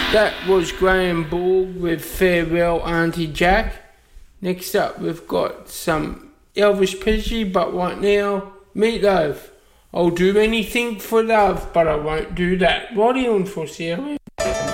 That was Graham Borg with Farewell Auntie Jack. Next up we've got some Elvis Presley, but right now, Meatloaf. I'll do anything for love, but I won't do that. Right on for CLM.